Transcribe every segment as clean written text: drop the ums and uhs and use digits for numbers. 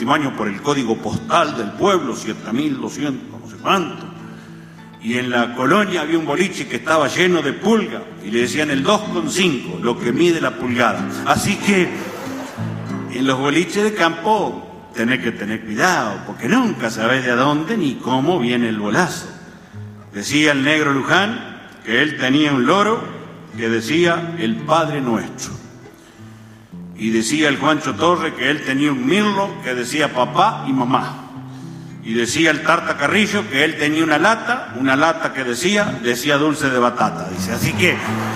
último año por el código postal del pueblo, 7.200, no sé cuánto. Y en la colonia había un boliche que estaba lleno de pulga y le decían el 2,5, lo que mide la pulgada. Así que en los boliches de campo tenés que tener cuidado, porque nunca sabés de a dónde ni cómo viene el bolazo. Decía el negro Luján que él tenía un loro que decía el Padre Nuestro. Y decía el Juancho Torre que él tenía un mirlo que decía papá y mamá. Y decía el Tarta Carrillo que él tenía una lata que decía dulce de batata. Dice, así que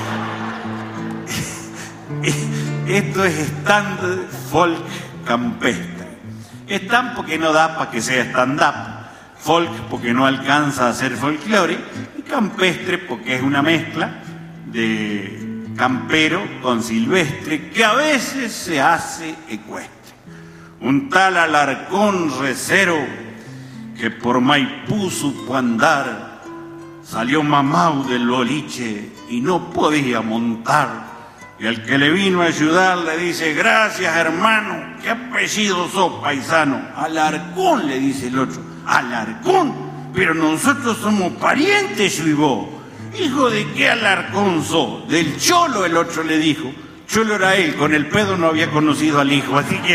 esto es stand folk campestre. Stand porque no da para que sea stand-up, folk porque no alcanza a ser folclore, y campestre porque es una mezcla de campero con silvestre que a veces se hace ecuestre. Un tal Alarcón Recero que por Maipú supo andar, salió mamau del boliche y no podía montar. Y al que le vino a ayudar le dice, gracias hermano, ¿qué apellido sos, paisano? Alarcón, le dice el otro. Alarcón, pero nosotros somos parientes, yo y vos. Hijo de qué Alarcón sos, del Cholo, el otro le dijo. Cholo era él, con el pedo no había conocido al hijo, así que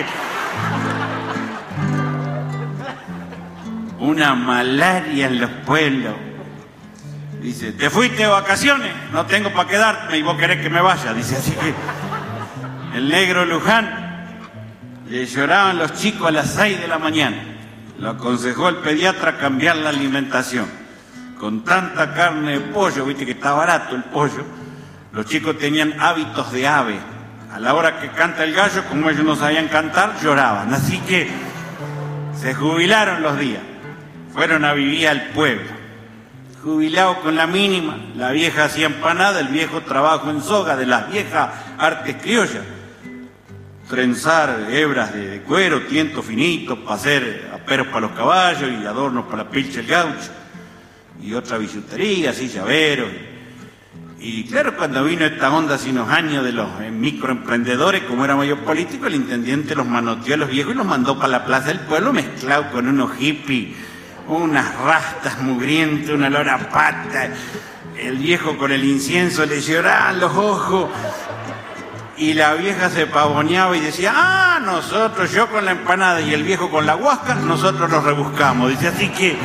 una malaria en los pueblos. Dice, ¿te fuiste de vacaciones? No tengo para quedarme y vos querés que me vaya. Dice, así que el negro Luján le lloraban los chicos a las 6 de la mañana. Lo aconsejó el pediatra cambiar la alimentación. Con tanta carne de pollo, viste que está barato el pollo, los chicos tenían hábitos de ave. A la hora que canta el gallo, como ellos no sabían cantar, lloraban. Así que se jubilaron los días. Fueron a vivir al pueblo. Jubilados con la mínima, la vieja hacía empanada, el viejo trabajo en soga, de las viejas artes criollas. Trenzar hebras de cuero, tientos finitos, para hacer aperos para los caballos y adornos para la pilcha el gaucho. Y otra billutería, así llaveros. Y claro, cuando vino esta onda hace unos años de los microemprendedores, como era mayor político, el intendente los manoteó a los viejos y los mandó para la plaza del pueblo mezclado con unos hippies, unas rastas mugrientas, una olor a pata. El viejo con el incienso le lloraban los ojos. Y la vieja se pavoneaba y decía, nosotros, yo con la empanada y el viejo con la huasca, nosotros los rebuscamos. Dice, así que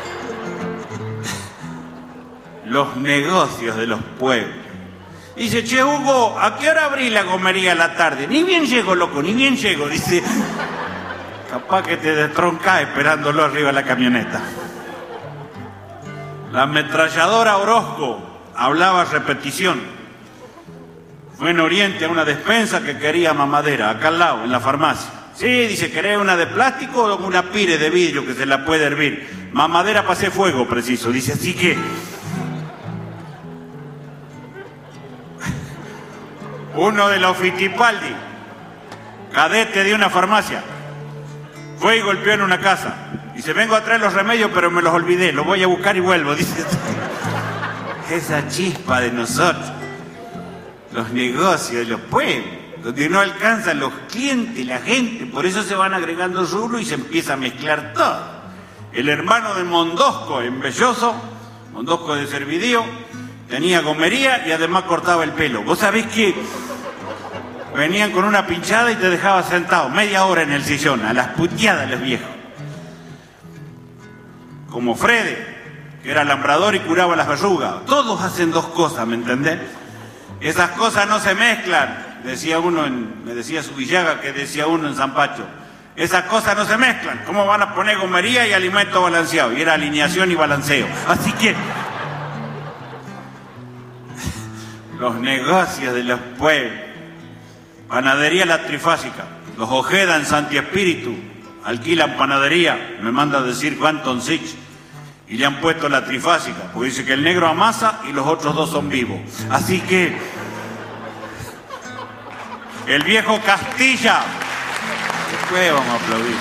los negocios de los pueblos. Dice, che, Hugo, ¿a qué hora abrí la gomería a la tarde? Ni bien llego, loco, ni bien llego. Dice, capaz que te destroncás esperándolo arriba de la camioneta. La ametralladora Orozco hablaba a repetición. Fue en Oriente a una despensa que quería mamadera, acá al lado, en la farmacia. Sí, dice, ¿querés una de plástico o una pire de vidrio que se la puede hervir? Mamadera para hacer fuego, preciso. Dice, así que uno de los Fittipaldi, cadete de una farmacia, fue y golpeó en una casa. Dice, vengo a traer los remedios, pero me los olvidé, los voy a buscar y vuelvo. Dice, esa chispa de nosotros, los negocios de los pueblos, donde no alcanzan los clientes, la gente, por eso se van agregando rubros y se empieza a mezclar todo. El hermano de Mondosco, en Belloso, Mondosco de Servidío, tenía gomería y además cortaba el pelo. Vos sabés que venían con una pinchada y te dejaba sentado media hora en el sillón, a las puteadas los viejos. Como Frede, que era alambrador y curaba las verrugas. Todos hacen dos cosas, ¿me entendés? Esas cosas no se mezclan, decía uno, me decía Subillaga que decía uno en San Pacho. Esas cosas no se mezclan. ¿Cómo van a poner gomería y alimento balanceado? Y era alineación y balanceo. Así que los negocios de los pueblos. Panadería La Trifásica. Los Ojeda en Santi Espíritu alquilan panadería. Me manda a decir Quantum Six. Y le han puesto La Trifásica, porque dice que el negro amasa y los otros dos son vivos. Así que el viejo Castilla, después vamos a aplaudir.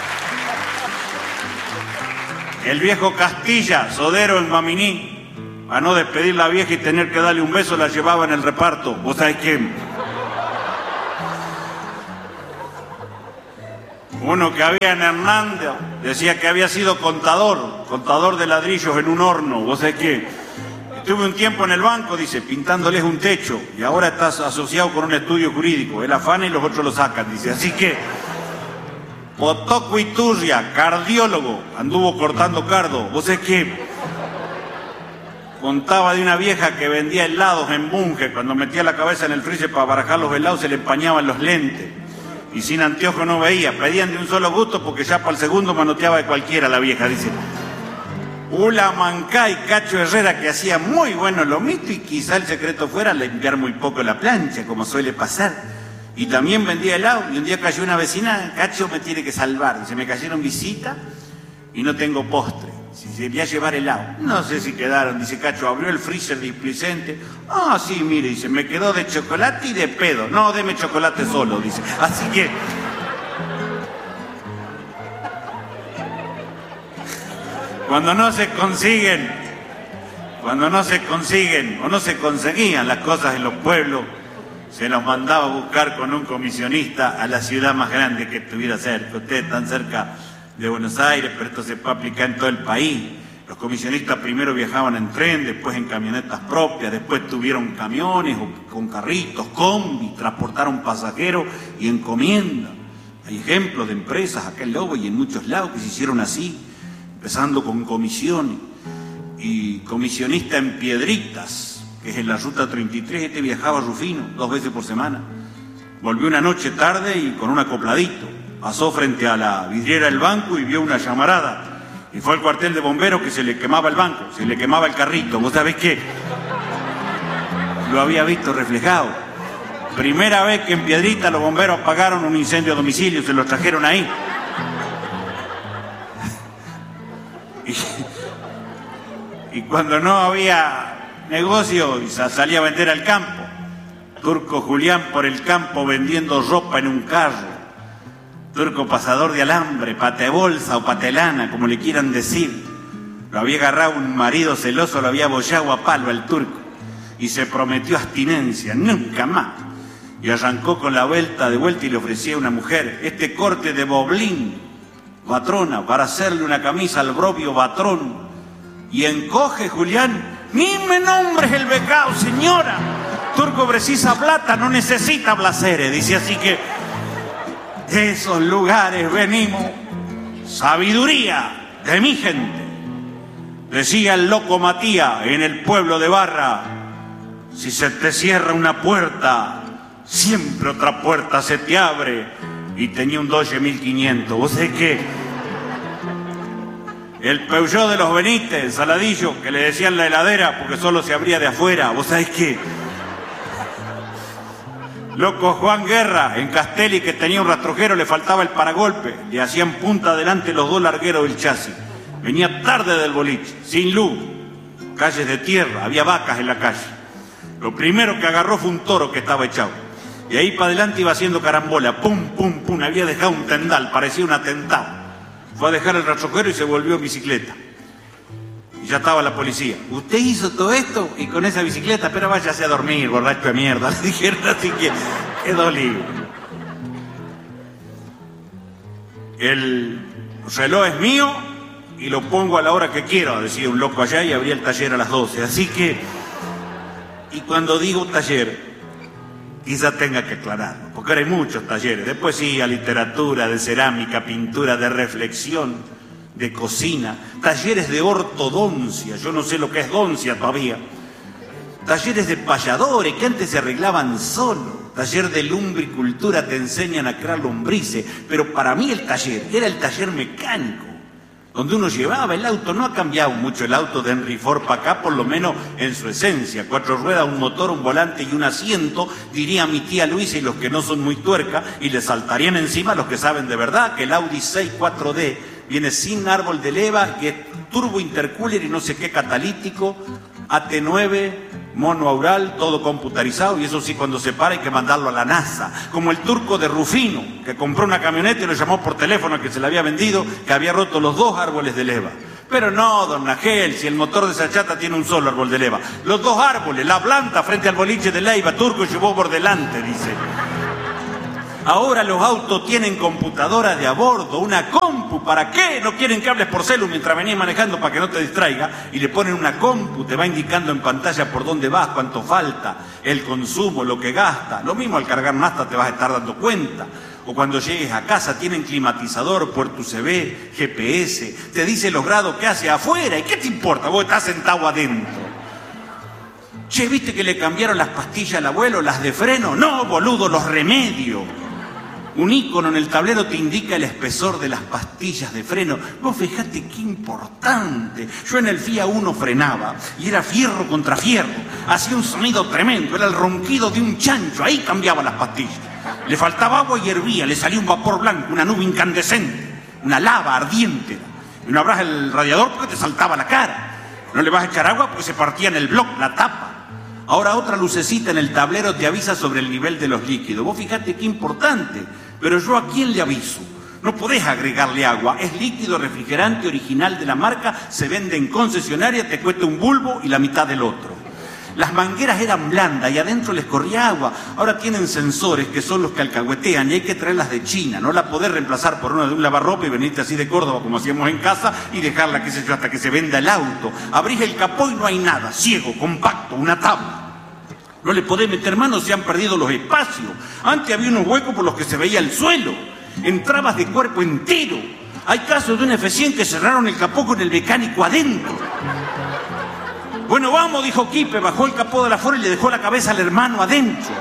El viejo Castilla, sodero en Maminí, a no despedir la vieja y tener que darle un beso, la llevaba en el reparto. ¿Vos sabés qué? Uno que había en Hernández decía que había sido contador de ladrillos en un horno. ¿Vos sabés qué? Estuve un tiempo en el banco, dice, pintándoles un techo, y ahora estás asociado con un estudio jurídico. Él afana y los otros lo sacan, dice. Así que, Otoco Iturria, cardiólogo, anduvo cortando cardo. ¿Vos sabés qué? Contaba de una vieja que vendía helados en Bunge. Cuando metía la cabeza en el freezer para barajar los helados se le empañaban los lentes. Y sin anteojos no veía. Pedían de un solo gusto porque ya para el segundo manoteaba de cualquiera la vieja, dice. Ula Mancay, Cacho Herrera, que hacía muy bueno lomito y quizá el secreto fuera limpiar muy poco la plancha, como suele pasar. Y también vendía helado. Y un día cayó una vecina, Cacho me tiene que salvar. Dice, me cayeron visitas y no tengo postre. Si voy a llevar helado. No sé si quedaron. Dice Cacho, abrió el freezer displicente. Ah, sí, mire, dice, me quedó de chocolate y de pedo. No, deme chocolate solo, dice. Así que... Cuando no se consiguen o no se conseguían las cosas en los pueblos, se los mandaba a buscar con un comisionista a la ciudad más grande que estuviera cerca. Ustedes están cerca de Buenos Aires, pero esto se puede aplicar en todo el país. Los comisionistas primero viajaban en tren, después en camionetas propias, después tuvieron camiones o con carritos, combi, transportaron pasajeros y encomiendas. Hay ejemplos de empresas acá en Lobo y en muchos lados que se hicieron así, empezando con comisiones. Y comisionista en Piedritas, que es en la ruta 33, este viajaba a Rufino 2 veces por semana. Volvió una noche tarde y con un acopladito. Pasó frente a la vidriera del banco y vio una llamarada. Y fue al cuartel de bomberos que se le quemaba el banco, se le quemaba el carrito. ¿Vos sabés qué? Lo había visto reflejado. Primera vez que en Piedritas los bomberos apagaron un incendio a domicilio, se los trajeron ahí. Y cuando no había negocio, salía a vender al campo. Turco Julián por el campo vendiendo ropa en un carro. Turco pasador de alambre, patebolsa o patelana, como le quieran decir. Lo había agarrado un marido celoso, lo había abollado a palo al turco. Y se prometió abstinencia, nunca más. Y arrancó con la vuelta de vuelta y le ofrecía a una mujer este corte de boblín, patrona, para hacerle una camisa al propio patrón. Y encoge Julián, ni me nombres el becao, señora. Turco precisa plata, no necesita placeres. Dice, así que de esos lugares venimos. Sabiduría de mi gente. Decía el loco Matías en el pueblo de Barra, si se te cierra una puerta, siempre otra puerta se te abre. Y tenía un Dodge 1500. ¿Vos sabés qué? El Peugeot de los Benítez, Saladillo, que le decían la heladera porque solo se abría de afuera. ¿Vos sabés qué? Loco Juan Guerra, en Castelli, que tenía un rastrojero, le faltaba el paragolpe. Le hacían punta adelante los 2 largueros del chasis. Venía tarde del boliche, sin luz, calles de tierra, había vacas en la calle. Lo primero que agarró fue un toro que estaba echado. Y ahí para adelante iba haciendo carambola, pum, pum, pum, había dejado un tendal, parecía un atentado. Fue a dejar el rastrojero y se volvió en bicicleta. Y ya estaba la policía. ¿Usted hizo todo esto? Y con esa bicicleta, pero váyase a dormir, borracho de mierda. Le dijeron, así que quedó libre. El reloj es mío y lo pongo a la hora que quiero, decía un loco allá, y abría el taller a las 12. Así que, y cuando digo taller, quizá tenga que aclararlo, porque ahora hay muchos talleres, de poesía, literatura, de cerámica, pintura, de reflexión, de cocina, talleres de ortodoncia, yo no sé lo que es doncia todavía, talleres de payadores que antes se arreglaban solo, taller de lumbricultura, te enseñan a crear lombrices, pero para mí el taller era el taller mecánico, donde uno llevaba el auto. No ha cambiado mucho el auto de Henry Ford para acá, por lo menos en su esencia. 4 ruedas, un motor, un volante y un asiento, diría mi tía Luisa, y los que no son muy tuerca, y le saltarían encima los que saben de verdad que el Audi 6 4D viene sin árbol de leva, que es turbo intercooler y no sé qué catalítico, AT9, mono aural, todo computarizado, y eso sí, cuando se para hay que mandarlo a la NASA, como el turco de Rufino, que compró una camioneta y lo llamó por teléfono que se le había vendido, que había roto los 2 árboles de leva. Pero no, don Nagel, si el motor de esa chata tiene un solo árbol de leva. Los 2 árboles, la planta frente al boliche de Leiva, Turco llevó por delante, dice. Ahora los autos tienen computadoras de a bordo, una compu. ¿Para qué? No quieren que hables por celu mientras venís manejando para que no te distraiga. Y le ponen una compu, te va indicando en pantalla por dónde vas, cuánto falta, el consumo, lo que gasta. Lo mismo al cargar nafta te vas a estar dando cuenta. O cuando llegues a casa tienen climatizador, puerto USB, GPS. Te dice los grados que hace afuera. ¿Y qué te importa? Vos estás sentado adentro. Che, ¿viste que le cambiaron las pastillas al abuelo, las de freno? No, boludo, los remedios. Un ícono en el tablero te indica el espesor de las pastillas de freno. Vos fijate qué importante. Yo en el Fiat 1 frenaba y era fierro contra fierro. Hacía un sonido tremendo, era el ronquido de un chancho. Ahí cambiaba las pastillas. Le faltaba agua y hervía, le salía un vapor blanco, una nube incandescente, una lava ardiente. Y no abras el radiador porque te saltaba la cara. No le vas a echar agua porque se partía en el bloc, la tapa. Ahora otra lucecita en el tablero te avisa sobre el nivel de los líquidos. Vos fijate qué importante. Pero yo ¿a quién le aviso? No podés agregarle agua. Es líquido refrigerante original de la marca. Se vende en concesionaria, te cuesta un bulbo y la mitad del otro. Las mangueras eran blandas y adentro les corría agua. Ahora tienen sensores que son los que alcahuetean y hay que traerlas de China. No la podés reemplazar por una de un lavarropa y venirte así de Córdoba como hacíamos en casa y dejarla, qué sé yo, hasta que se venda el auto. Abrís el capó y no hay nada. Ciego, compacto, una tabla. No le podés meter mano, se han perdido los espacios. Antes había unos huecos por los que se veía el suelo. Entrabas de cuerpo entero. Hay casos de un F100 que cerraron el capó con el mecánico adentro. Bueno, vamos, dijo Quipe, bajó el capó de la afuera y le dejó la cabeza al hermano adentro.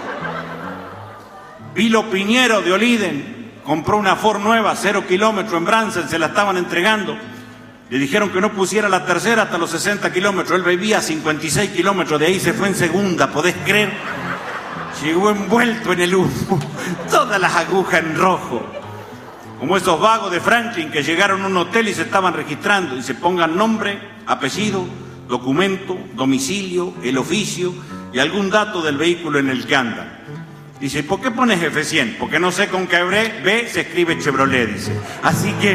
Pilo Piñero de Oliden compró una Ford nueva, 0 kilómetros en Bransen, se la estaban entregando. Le dijeron que no pusiera la tercera hasta los 60 kilómetros. Él vivía a 56 kilómetros, de ahí se fue en segunda, ¿podés creer? Llegó envuelto en el humo, todas las agujas en rojo. Como esos vagos de Franklin que llegaron a un hotel y se estaban registrando. Y se pongan nombre, apellido, documento, domicilio, el oficio y algún dato del vehículo en el que andan. Dice, ¿por qué pones F100? Porque no sé con qué B se escribe Chevrolet, dice. Así que,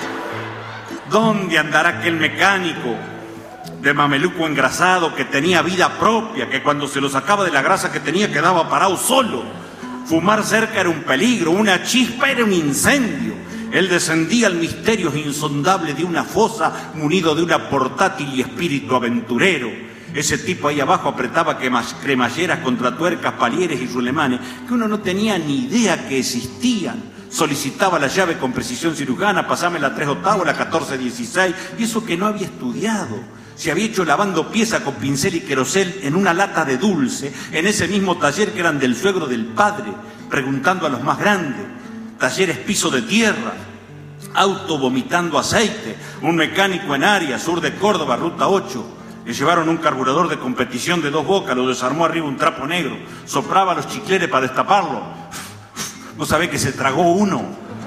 ¿dónde andará aquel mecánico de mameluco engrasado que tenía vida propia, que cuando se lo sacaba de la grasa que tenía quedaba parado solo? Fumar cerca era un peligro, una chispa era un incendio. Él descendía al misterio insondable de una fosa munido de una portátil y espíritu aventurero. Ese tipo ahí abajo apretaba cremalleras contra tuercas, palieres y rulemanes que uno no tenía ni idea que existían. Solicitaba la llave con precisión cirujana, pasame la 3/8, la 14/16, y eso que no había estudiado. Se había hecho lavando pieza con pincel y querosel en una lata de dulce, en ese mismo taller que eran del suegro del padre, preguntando a los más grandes. Talleres piso de tierra, auto vomitando aceite, un mecánico en área, sur de Córdoba, ruta 8. Le llevaron un carburador de competición de 2 bocas, lo desarmó arriba un trapo negro, soplaba los chicleres para destaparlo. No sabe que se tragó uno.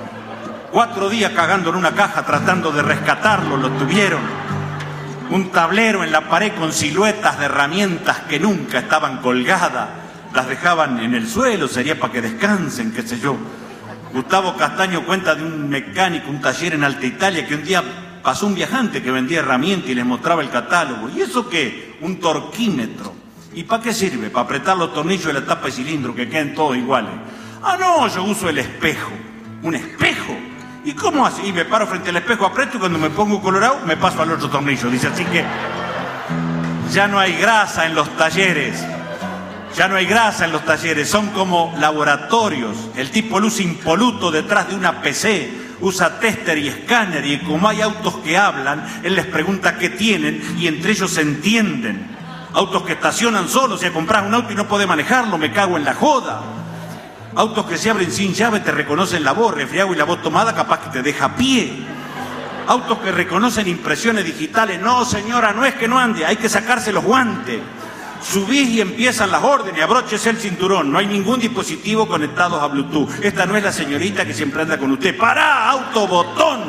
4 días cagando en una caja tratando de rescatarlo, lo tuvieron. Un tablero en la pared con siluetas de herramientas que nunca estaban colgadas. Las dejaban en el suelo, sería para que descansen, qué sé yo. Gustavo Castaño cuenta de un mecánico, un taller en Alta Italia, que un día pasó un viajante que vendía herramientas y les mostraba el catálogo. ¿Y eso qué? Un torquímetro. ¿Y para qué sirve? Para apretar los tornillos de la tapa de cilindro, que queden todos iguales. Ah, no, yo uso el espejo. ¿Un espejo? ¿Y cómo así? Y me paro frente al espejo, aprieto y cuando me pongo colorado me paso al otro tornillo. Dice, así que ya no hay grasa en los talleres. Ya no hay grasa en los talleres, son como laboratorios. El tipo luce impoluto detrás de una PC, usa tester y escáner, y como hay autos que hablan, él les pregunta qué tienen y entre ellos se entienden. Autos que estacionan solos, si compras un auto y no podés manejarlo, me cago en la joda. Autos que se abren sin llave, te reconocen la voz, resfriado y la voz tomada, capaz que te deja a pie. Autos que reconocen impresiones digitales, no señora, no es que no ande, hay que sacarse los guantes. Subís y empiezan las órdenes, abróchese el cinturón, no hay ningún dispositivo conectado a Bluetooth. Esta no es la señorita que siempre anda con usted. ¡Pará, autobotón!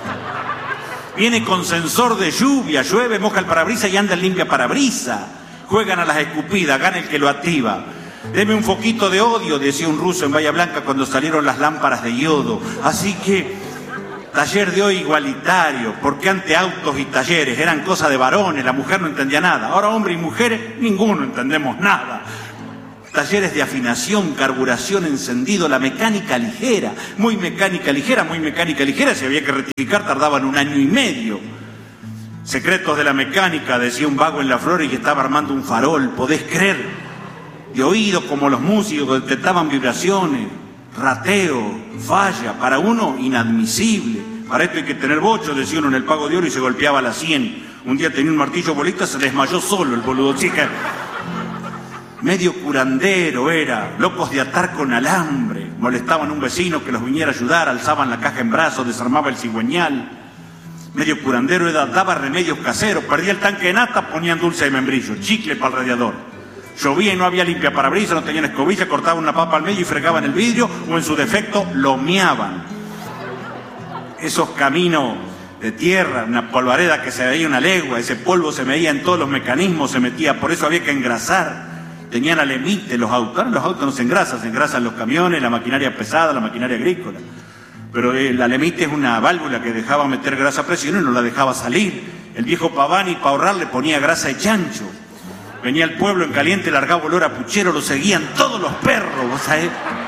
Viene con sensor de lluvia, llueve, moja el parabrisas y anda en limpia parabrisas. Juegan a las escupidas, gana el que lo activa. Deme un foquito de odio, decía un ruso en Bahía Blanca cuando salieron las lámparas de yodo. Así que, taller de hoy igualitario, porque antes autos y talleres eran cosa de varones, la mujer no entendía nada. Ahora hombre y mujeres, ninguno entendemos nada. talleres de afinación, carburación, encendido, la mecánica ligera, muy mecánica ligera, si había que rectificar tardaban 1 año y medio. Secretos de la mecánica, decía un vago en la flor y que estaba armando un farol, podés creer, de oído como los músicos, detectaban vibraciones, rateo, falla, para uno inadmisible. Para esto hay que tener bocho, decía uno en el Pago de Oro y se golpeaba la 100. Un día tenía un martillo bolita, se desmayó solo el boludo, chica. Medio curandero era, locos de atar con alambre, molestaban a un vecino que los viniera a ayudar, alzaban la caja en brazos, desarmaba el cigüeñal. Medio curandero era, daba remedios caseros, perdía el tanque de nafta, ponían dulce de membrillo, chicle para el radiador. Llovía y no había limpia parabrisas, no tenían escobilla, cortaban una papa al medio y fregaban el vidrio, o en su defecto lo meaban. Esos caminos de tierra, una polvareda que se veía una legua, ese polvo se veía en todos los mecanismos, se metía, por eso había que engrasar. Tenían alemite los autos no se engrasan los camiones, la maquinaria pesada, la maquinaria agrícola. Pero el alemite es una válvula que dejaba meter grasa a presión y no la dejaba salir. El viejo Pavani, para ahorrar, le ponía grasa de chancho. Venía el pueblo en caliente, largaba olor a puchero, lo seguían todos los perros, ¿vos sabés?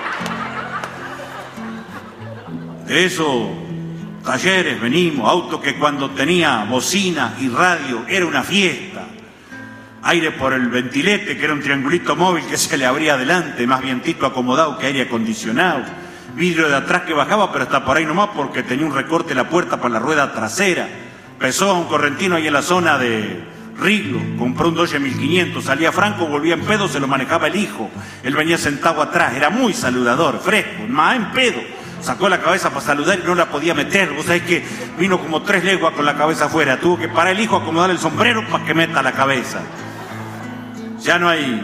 De eso, talleres venimos, auto que cuando tenía bocina y radio era una fiesta. Aire por el ventilete, que era un triangulito móvil que se le abría adelante, más vientito acomodado que aire acondicionado. Vidrio de atrás que bajaba, pero hasta por ahí nomás porque tenía un recorte en la puerta para la rueda trasera. Pesó a un correntino ahí en la zona de Riglo, compró un Dodge 1500, salía franco, volvía en pedo, se lo manejaba el hijo. Él venía sentado atrás, era muy saludador, fresco, más en pedo. Sacó la cabeza para saludar y no la podía meter. Vos sabés que vino como 3 leguas con la cabeza afuera. Tuvo que parar el hijo a acomodar el sombrero para que meta la cabeza. Ya no hay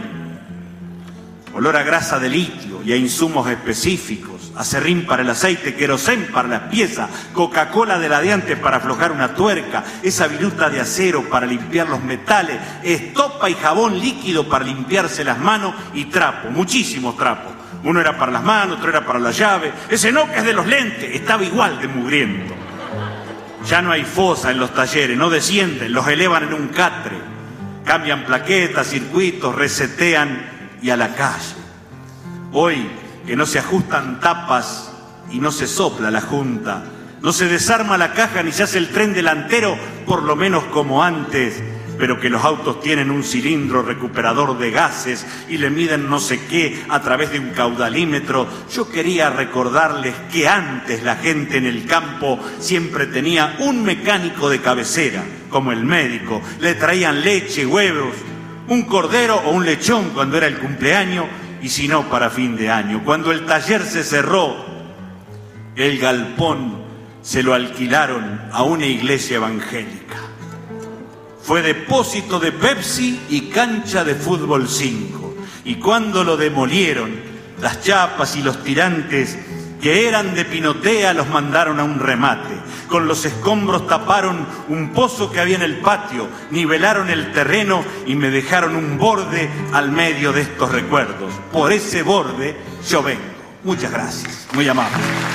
olor a grasa de litio y a insumos específicos, acerrín para el aceite, querosén para las piezas, Coca-Cola de la de antes para aflojar una tuerca, esa viruta de acero para limpiar los metales, estopa y jabón líquido para limpiarse las manos y trapo, muchísimos trapos. Uno era para las manos, otro era para la llave. Ese no, que es de los lentes, estaba igual de mugriento. Ya no hay fosa en los talleres, no descienden, los elevan en un catre. Cambian plaquetas, circuitos, resetean y a la calle. Hoy, que no se ajustan tapas y no se sopla la junta, no se desarma la caja ni se hace el tren delantero, por lo menos como antes, pero que los autos tienen un cilindro recuperador de gases y le miden no sé qué a través de un caudalímetro. Yo quería recordarles que antes la gente en el campo siempre tenía un mecánico de cabecera, como el médico. Le traían leche, huevos, un cordero o un lechón cuando era el cumpleaños y si no para fin de año. Cuando el taller se cerró, el galpón se lo alquilaron a una iglesia evangélica. Fue depósito de Pepsi y cancha de fútbol 5. Y cuando lo demolieron, las chapas y los tirantes que eran de pinotea los mandaron a un remate. Con los escombros taparon un pozo que había en el patio, nivelaron el terreno y me dejaron un borde al medio de estos recuerdos. Por ese borde yo vengo. Muchas gracias. Muy amable.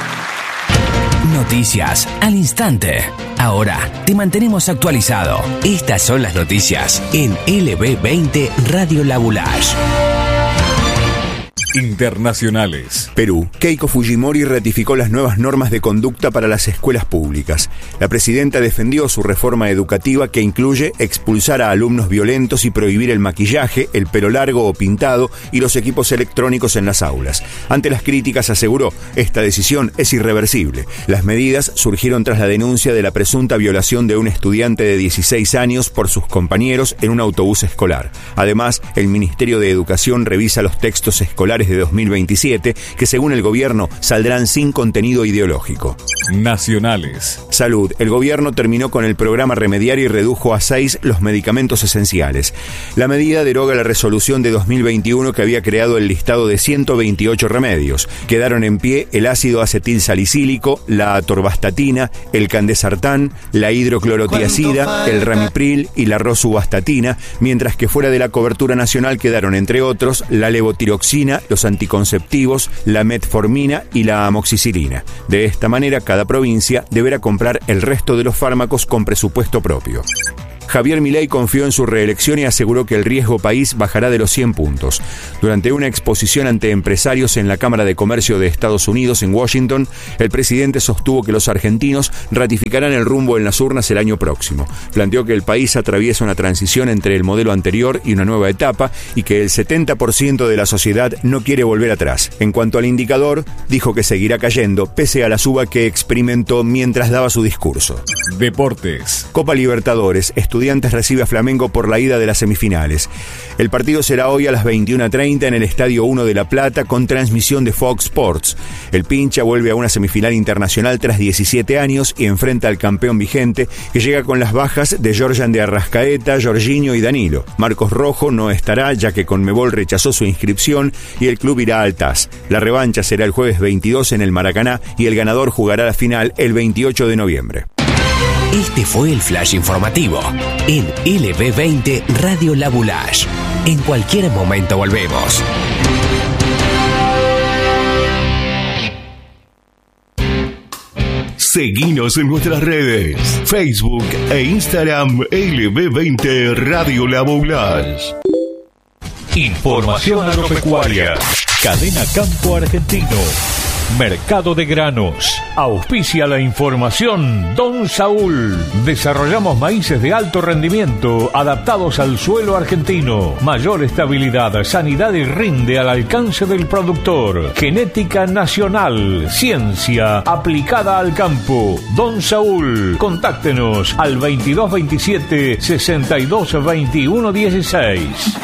Noticias al instante. Ahora te mantenemos actualizado. Estas son las noticias en LB20 Radio La Boulage. Internacionales. Perú. Keiko Fujimori ratificó las nuevas normas de conducta para las escuelas públicas. La presidenta defendió su reforma educativa que incluye expulsar a alumnos violentos y prohibir el maquillaje, el pelo largo o pintado y los equipos electrónicos en las aulas. Ante las críticas aseguró, esta decisión es irreversible. Las medidas surgieron tras la denuncia de la presunta violación de un estudiante de 16 años por sus compañeros en un autobús escolar. Además, el Ministerio de Educación revisa los textos escolares de 2027, que según el gobierno saldrán sin contenido ideológico. Nacionales. Salud. El gobierno terminó con el programa remediario y redujo a 6 los medicamentos esenciales. La medida deroga la resolución de 2021 que había creado el listado de 128 remedios. Quedaron en pie el ácido acetil salicílico, la atorvastatina, el candesartán, la hidroclorotiazida, el ramipril y la rosuvastatina, mientras que fuera de la cobertura nacional quedaron, entre otros, la levotiroxina, los anticonceptivos, la metformina y la amoxicilina. De esta manera, cada provincia deberá comprar el resto de los fármacos con presupuesto propio. Javier Milei confió en su reelección y aseguró que el riesgo país bajará de los 100 puntos. Durante una exposición ante empresarios en la Cámara de Comercio de Estados Unidos en Washington, el presidente sostuvo que los argentinos ratificarán el rumbo en las urnas el año próximo. Planteó que el país atraviesa una transición entre el modelo anterior y una nueva etapa y que el 70% de la sociedad no quiere volver atrás. En cuanto al indicador, dijo que seguirá cayendo pese a la suba que experimentó mientras daba su discurso. Deportes. Copa Libertadores. Estudiantes recibe a Flamengo por la ida de las semifinales. El partido será hoy a las 21:30 en el Estadio 1 de La Plata con transmisión de Fox Sports. El Pincha vuelve a una semifinal internacional tras 17 años y enfrenta al campeón vigente que llega con las bajas de Georgian de Arrascaeta, Jorginho y Danilo. Marcos Rojo no estará ya que Conmebol rechazó su inscripción y el club irá al TAS. La revancha será el jueves 22 en el Maracaná y el ganador jugará la final el 28 de noviembre. Este fue el Flash Informativo en LB20 Radio La Boulage. En cualquier momento volvemos. Seguinos en nuestras redes, Facebook e Instagram LB20 Radio La Boulage. Información agropecuaria. Cadena Campo Argentino. Mercado de granos. Auspicia la información Don Saúl. Desarrollamos maíces de alto rendimiento adaptados al suelo argentino. Mayor estabilidad, sanidad y rinde al alcance del productor. Genética nacional. Ciencia aplicada al campo. Don Saúl. Contáctenos al 2227 62 21 16.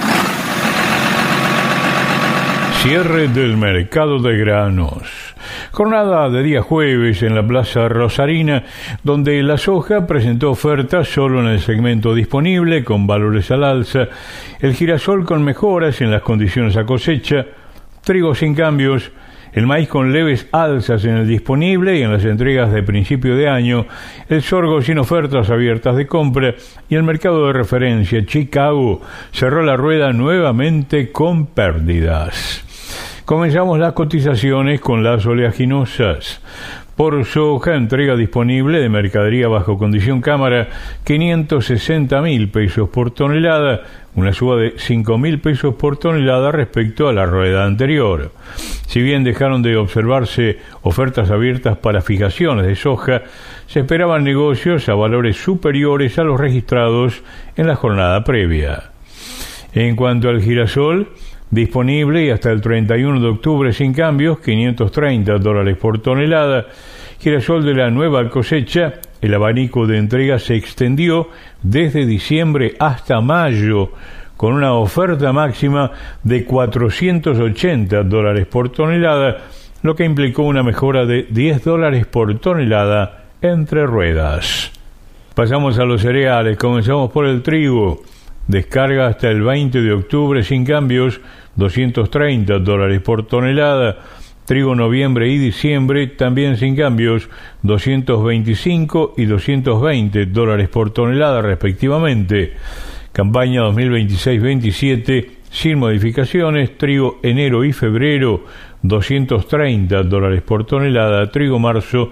Cierre del mercado de granos. Jornada de día jueves en la Plaza Rosarina, donde la soja presentó ofertas solo en el segmento disponible con valores al alza, el girasol con mejoras en las condiciones a cosecha, trigo sin cambios, el maíz con leves alzas en el disponible y en las entregas de principio de año, el sorgo sin ofertas abiertas de compra y el mercado de referencia Chicago cerró la rueda nuevamente con pérdidas. Comenzamos las cotizaciones con las oleaginosas. Por soja, entrega disponible de mercadería bajo condición cámara, 560.000 pesos por tonelada, una suba de 5.000 pesos por tonelada respecto a la rueda anterior. Si bien dejaron de observarse ofertas abiertas para fijaciones de soja, se esperaban negocios a valores superiores a los registrados en la jornada previa. En cuanto al girasol, disponible y hasta el 31 de octubre sin cambios, $530 por tonelada. Girasol de la nueva cosecha, el abanico de entrega se extendió desde diciembre hasta mayo, con una oferta máxima de $480 por tonelada, lo que implicó una mejora de $10 por tonelada entre ruedas. Pasamos a los cereales, comenzamos por el trigo. Descarga hasta el 20 de octubre sin cambios, $230 por tonelada. Trigo noviembre y diciembre también sin cambios, $225 y $220 por tonelada respectivamente. Campaña 2026-27 sin modificaciones. Trigo enero y febrero, $230 por tonelada. Trigo marzo,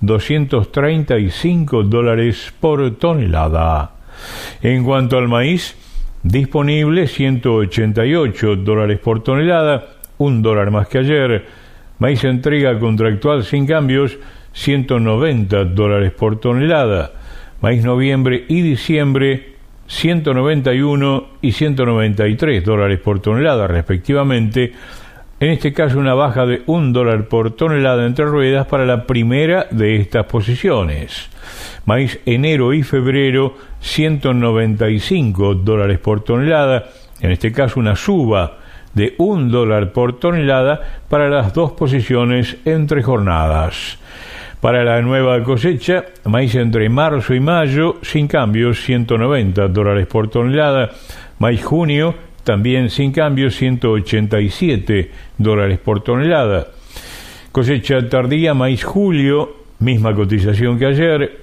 $235 por tonelada. En cuanto al maíz, disponible $188 por tonelada, $1 más que ayer. Maíz entrega contractual sin cambios, $190 por tonelada. Maíz noviembre y diciembre, $191 y $193 por tonelada respectivamente. En este caso una baja de $1 por tonelada entre ruedas para la primera de estas posiciones. Maíz enero y febrero, $195 por tonelada, en este caso una suba de $1 por tonelada para las dos posiciones entre jornadas. Para la nueva cosecha, maíz entre marzo y mayo, sin cambios, $190 por tonelada. Maíz junio, también sin cambios, $187 por tonelada. Cosecha tardía, maíz julio, misma cotización que ayer,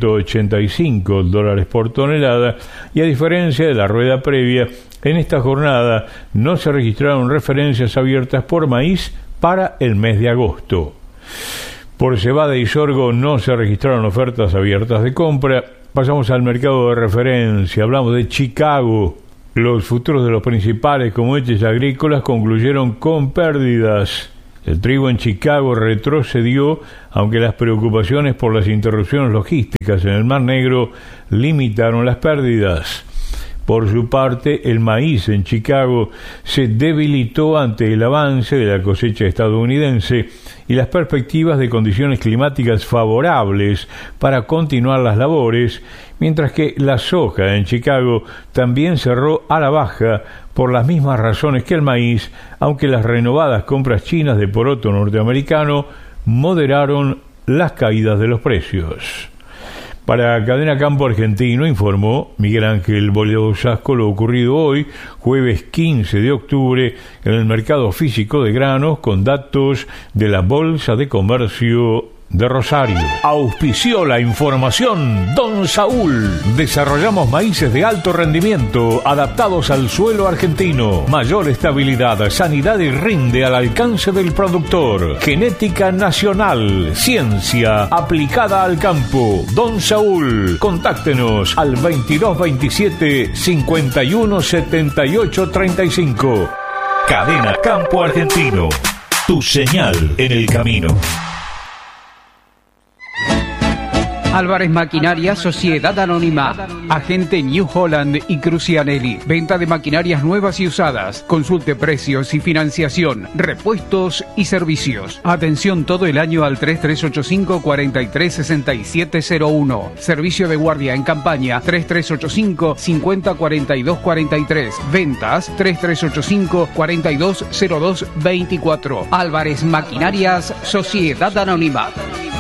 $185 por tonelada, y a diferencia de la rueda previa, en esta jornada no se registraron referencias abiertas por maíz para el mes de agosto. Por cebada y sorgo no se registraron ofertas abiertas de compra. Pasamos al mercado de referencia. Hablamos de Chicago. Los futuros de los principales commodities agrícolas concluyeron con pérdidas. El trigo en Chicago retrocedió, aunque las preocupaciones por las interrupciones logísticas en el Mar Negro limitaron las pérdidas. Por su parte, el maíz en Chicago se debilitó ante el avance de la cosecha estadounidense y las perspectivas de condiciones climáticas favorables para continuar las labores, mientras que la soja en Chicago también cerró a la baja por las mismas razones que el maíz, aunque las renovadas compras chinas de poroto norteamericano moderaron las caídas de los precios. Para Cadena Campo Argentino informó Miguel Ángel Bolosasco lo ocurrido hoy, jueves 15 de octubre, en el mercado físico de granos con datos de la Bolsa de Comercio de Rosario. Auspició la información Don Saúl. Desarrollamos maíces de alto rendimiento adaptados al suelo argentino. Mayor estabilidad, sanidad y rinde al alcance del productor. Genética nacional, ciencia aplicada al campo. Don Saúl. Contáctenos al 2227 51 78 35. Cadena Campo Argentino. Tu señal en el camino. Álvarez Maquinaria, Sociedad Anónima, agente New Holland y Crucianelli. Venta de maquinarias nuevas y usadas. Consulte precios y financiación, repuestos y servicios. Atención todo el año al 3385 436701. Servicio de guardia en campaña 3385 504243. Ventas 3385 420224. Álvarez Maquinarias, Sociedad Anónima.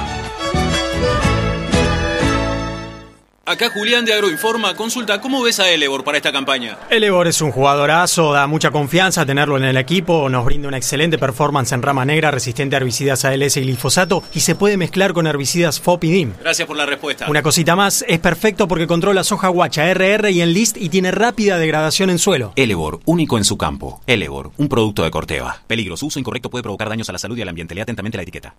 Acá Julián de Agroinforma consulta, ¿cómo ves a Elevor para esta campaña? Elevor es un jugadorazo, da mucha confianza tenerlo en el equipo, nos brinda una excelente performance en rama negra, resistente a herbicidas ALS y glifosato y se puede mezclar con herbicidas FOP y DIM. Gracias por la respuesta. Una cosita más, es perfecto porque controla soja guacha, RR y Enlist y tiene rápida degradación en suelo. Elevor, único en su campo. Elevor, un producto de Corteva. Peligro, su uso incorrecto puede provocar daños a la salud y al ambiente. Lea atentamente la etiqueta.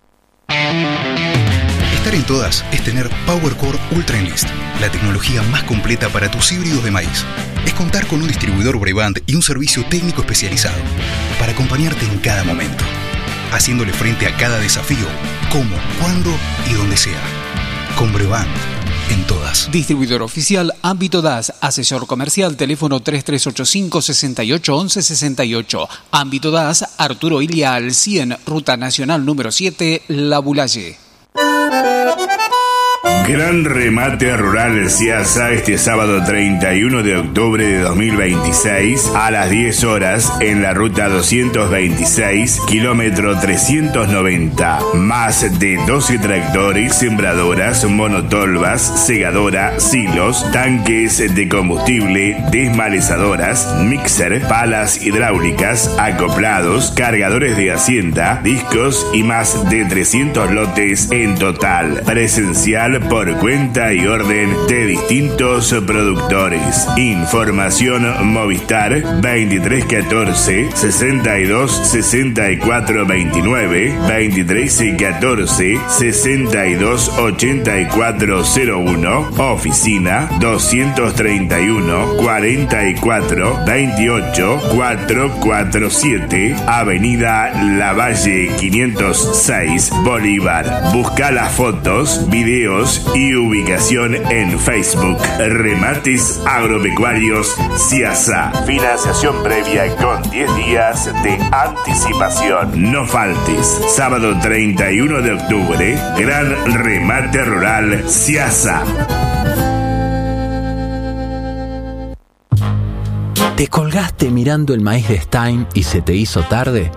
Estar en todas es tener PowerCore Ultra Enlist, la tecnología más completa para tus híbridos de maíz. Es contar con un distribuidor Brevant y un servicio técnico especializado para acompañarte en cada momento, haciéndole frente a cada desafío, como, cuándo y donde sea. Con Brevant, en todas. Distribuidor oficial Ámbito DAS, asesor comercial, teléfono 3385 68 11 68. Ámbito DAS, Arturo Ilia al 100, Ruta Nacional número 7, La Bulaye. Gran remate rural Ciasa este sábado 31 de octubre de 2026 a las 10 horas en la ruta 226, kilómetro 390. Más de 12 tractores, sembradoras, monotolvas, segadora, silos, tanques de combustible, desmalezadoras, mixer, palas hidráulicas, acoplados, cargadores de hacienda, discos y más de 300 lotes en total. Presencial por cuenta y orden de distintos productores. Información Movistar 2314 62 64 29 2314 62 84 01. Oficina 231 44 28 447 Avenida Lavalle 506 Bolívar. Busca las fotos, videos y ubicación en Facebook. Remates Agropecuarios Ciasa. Financiación previa con 10 días de anticipación. No faltes. Sábado 31 de octubre, gran remate rural Ciasa. ¿Te colgaste mirando el maíz de Stein y se te hizo tarde?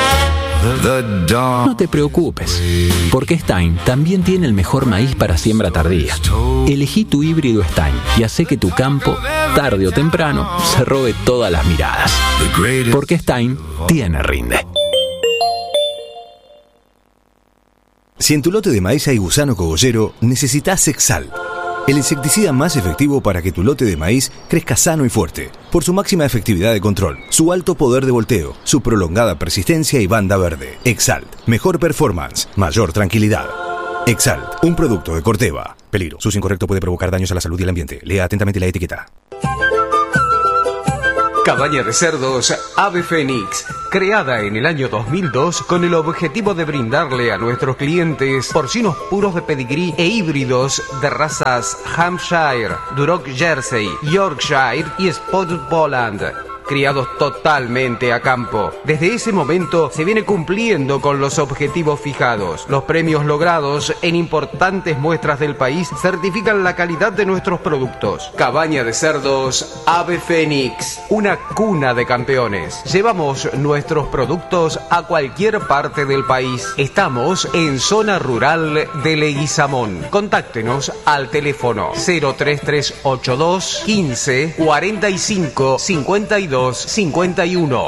No te preocupes, porque Stein también tiene el mejor maíz para siembra tardía. Elegí tu híbrido Stein y hace que tu campo, tarde o temprano, se robe todas las miradas. Porque Stein tiene rinde. Si en tu lote de maíz hay gusano cogollero, necesitas Sexal, el insecticida más efectivo para que tu lote de maíz crezca sano y fuerte. por su máxima efectividad de control, su alto poder de volteo, su prolongada persistencia y banda verde. Exalt, mejor performance, mayor tranquilidad. Exalt, un producto de Corteva. Peligro, su uso incorrecto puede provocar daños a la salud y el ambiente. Lea atentamente la etiqueta. Cabaña de cerdos Ave Fénix, creada en el año 2002 con el objetivo de brindarle a nuestros clientes porcinos puros de pedigrí e híbridos de razas Hampshire, Duroc Jersey, Yorkshire y Spotted Poland, criados totalmente a campo. Desde ese momento se viene cumpliendo con los objetivos fijados. Los premios logrados en importantes muestras del país certifican la calidad de nuestros productos. Cabaña de cerdos Ave Fénix, una cuna de campeones. Llevamos nuestros productos a cualquier parte del país. Estamos en zona rural de Leguizamón. Contáctenos al teléfono 03382 15 45 52 51.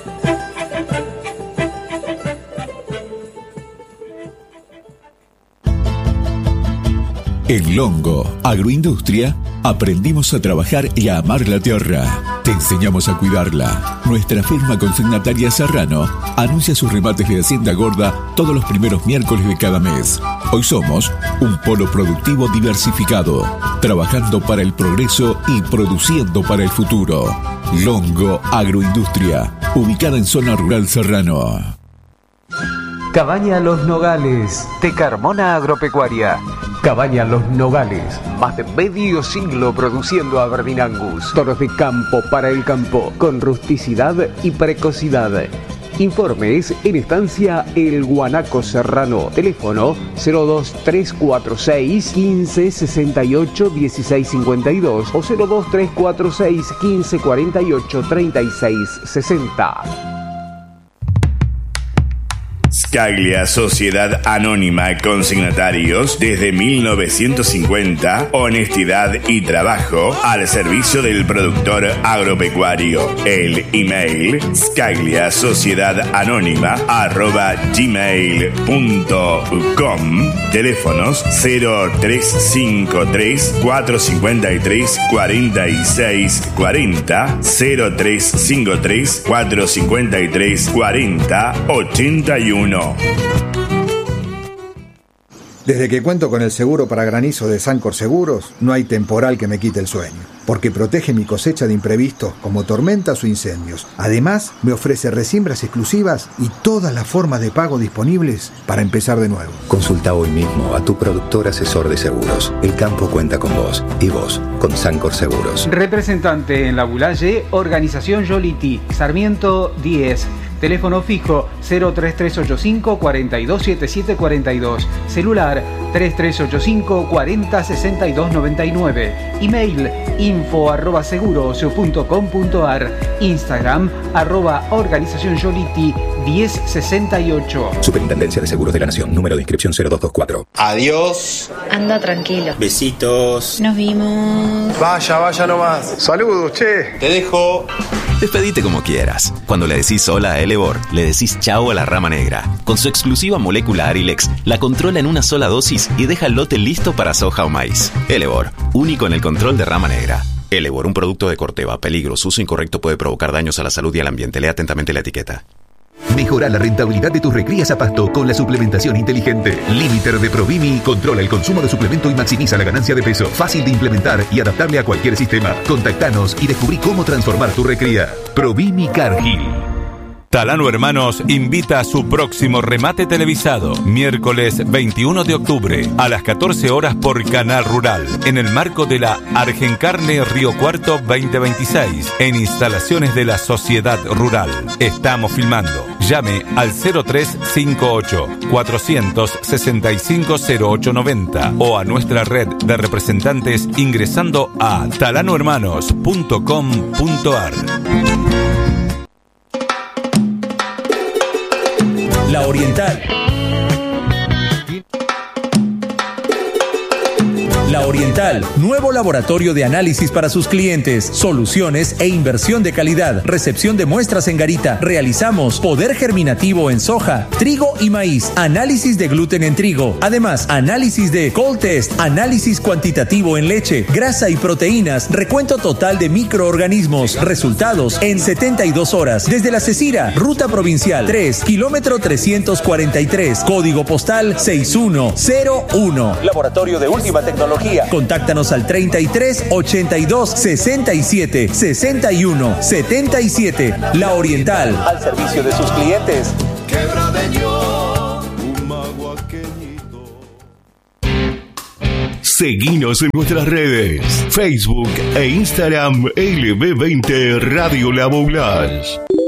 En Longo Agroindustria aprendimos a trabajar y a amar la tierra. Te enseñamos a cuidarla. Nuestra firma consignataria Serrano anuncia sus remates de Hacienda Gorda todos los primeros miércoles de cada mes. Hoy somos un polo productivo diversificado, trabajando para el progreso y produciendo para el futuro. Longo Agroindustria, ubicada en zona rural Serrano. Cabaña Los Nogales, de Carmona Agropecuaria. Cabaña Los Nogales, más de medio siglo produciendo Aberdeen Angus. Toros de campo para el campo, con rusticidad y precocidad. Informes en estancia El Guanaco Serrano. Teléfono 02346 15 68 16 52 o 02346 15 48 36 60. Scaglia Sociedad Anónima Consignatarios desde 1950, honestidad y trabajo al servicio del productor agropecuario. El email scagliasociedadanónima@gmail.com. Teléfonos 0353 453 46 40, 0353 453 40 81. Desde que cuento con el seguro para granizo de Sancor Seguros, no hay temporal que me quite el sueño, porque protege mi cosecha de imprevistos como tormentas o incendios. Además, me ofrece resiembras exclusivas y todas las formas de pago disponibles para empezar de nuevo. Consulta hoy mismo a tu productor asesor de seguros. El campo cuenta con vos y vos con Sancor Seguros. Representante en La Bulaye, Organización Yoliti, Sarmiento 10. Teléfono fijo 03385 427742. Celular 3385 406299. Email info@seguros.com.ar. Instagram @Organización Yoliti 1068. Superintendencia de Seguros de la Nación. Número de inscripción 0224. Adiós. Anda tranquilo. Besitos. Nos vimos. Vaya nomás. Saludos, che. Te dejo. Despedite como quieras. Cuando le decís hola a Elevor, le decís chao a la rama negra. Con su exclusiva molécula Arilex, la controla en una sola dosis y deja el lote listo para soja o maíz. Elevor, único en el control de rama negra. Elevor, un producto de Corteva. Peligro, su uso incorrecto puede provocar daños a la salud y al ambiente. Lea atentamente la etiqueta. Mejora la rentabilidad de tus recrías a pasto con la suplementación inteligente. Limiter de Provimi controla el consumo de suplemento y maximiza la ganancia de peso. Fácil de implementar y adaptable a cualquier sistema. Contactanos y descubrí cómo transformar tu recría. Provimi Cargill. Talano Hermanos invita a su próximo remate televisado, miércoles 21 de octubre, a las 14 horas por Canal Rural, en el marco de la Argencarne Río Cuarto 2026, en instalaciones de la Sociedad Rural. Estamos filmando. Llame al 0358 465 0890 o a nuestra red de representantes ingresando a talanohermanos.com.ar. La La Oriental, nuevo laboratorio de análisis para sus clientes, soluciones e inversión de calidad, recepción de muestras en garita. Realizamos poder germinativo en soja, trigo y maíz, análisis de gluten en trigo. Además, análisis de cold test, análisis cuantitativo en leche, grasa y proteínas, recuento total de microorganismos, resultados en 72 horas. Desde La Cecira, Ruta Provincial 3, kilómetro 343, código postal 6101. Laboratorio de última tecnología. Contáctanos al 33 82 67 61 77. La Oriental, al servicio de sus clientes. Seguinos en nuestras redes, Facebook e Instagram, LB20 Radio La Boulas.